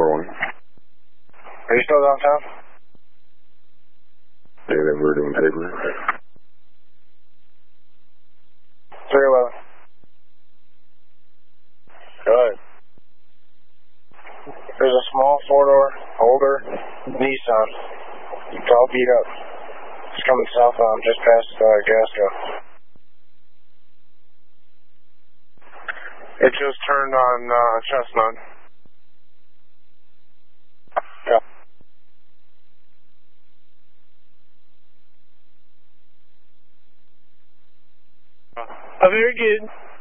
401. Are you still downtown? Yeah, that we're doing paper. 311. Good. There's a small four-door, older Nissan. It's all beat up. It's coming southbound just past Gasco. It just turned on Chestnut. Yeah. Very good.